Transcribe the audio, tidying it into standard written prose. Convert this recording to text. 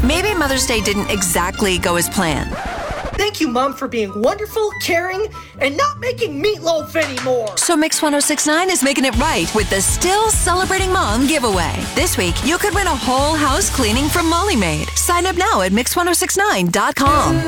maybe Mother's Day didn't exactly go as planned. Thank you, Mom, for being wonderful, caring, and not making meatloaf anymore. So Mix 1069 is making it right with the Still Celebrating Mom giveaway. This week, you could win a whole house cleaning from Molly Maid. Sign up now at Mix1069.com.